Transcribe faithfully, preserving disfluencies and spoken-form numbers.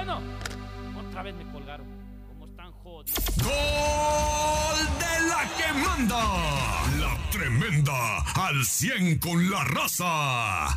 Bueno, otra vez me colgaron. ¿Cómo están jodidos? ¡Gol de la que manda! La tremenda al cien con la raza.